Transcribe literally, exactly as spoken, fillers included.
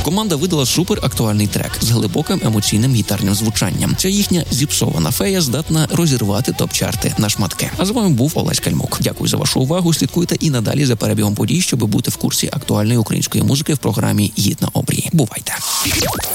Команда видала супер актуальний трек з глибоким емоційним гітарним звучанням. Ця їхня зіпсована фея здатна розірвати топ-чарти на шматки. А з вами був Олесь Кальмук. Дякую за вашу увагу. Слідкуйте і надалі за перебігом подій, щоб бути в курсі актуальної української музики в програмі «Гід на обрії». Бувайте!